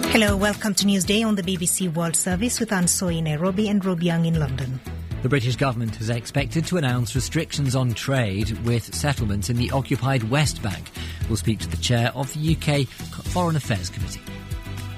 Hello, welcome to Newsday on the BBC World Service with Anne Soy in Nairobi and Rob Young in London. The British government is expected to announce restrictions on trade with settlements in the occupied West Bank. We'll speak to the chair of the UK Foreign Affairs Committee.